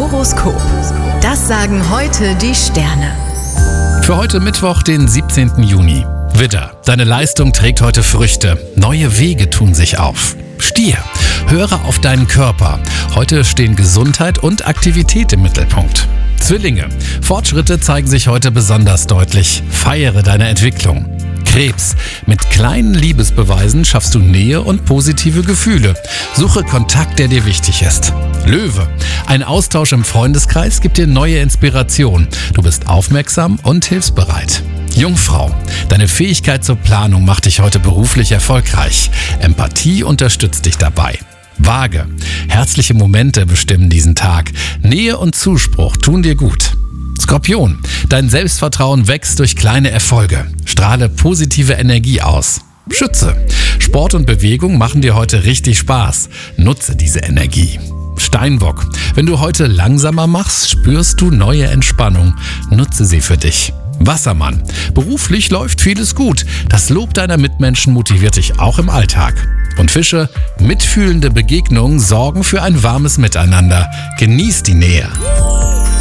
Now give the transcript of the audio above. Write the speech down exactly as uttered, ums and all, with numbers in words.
Horoskop. Das sagen heute die Sterne. Für heute Mittwoch, den siebzehnten Juni. Widder, deine Leistung trägt heute Früchte. Neue Wege tun sich auf. Stier, höre auf deinen Körper. Heute stehen Gesundheit und Aktivität im Mittelpunkt. Zwillinge, Fortschritte zeigen sich heute besonders deutlich. Feiere deine Entwicklung. Krebs, mit kleinen Liebesbeweisen schaffst du Nähe und positive Gefühle. Suche Kontakt, der dir wichtig ist. Löwe, ein Austausch im Freundeskreis gibt dir neue Inspiration. Du bist aufmerksam und hilfsbereit. Jungfrau, deine Fähigkeit zur Planung macht dich heute beruflich erfolgreich. Empathie unterstützt dich dabei. Waage, herzliche Momente bestimmen diesen Tag. Nähe und Zuspruch tun dir gut. Skorpion, dein Selbstvertrauen wächst durch kleine Erfolge. Strahle positive Energie aus. Schütze, Sport und Bewegung machen dir heute richtig Spaß. Nutze diese Energie. Steinbock, wenn du heute langsamer machst, spürst du neue Entspannung. Nutze sie für dich. Wassermann, beruflich läuft vieles gut. Das Lob deiner Mitmenschen motiviert dich auch im Alltag. Und Fische, mitfühlende Begegnungen sorgen für ein warmes Miteinander. Genieß die Nähe.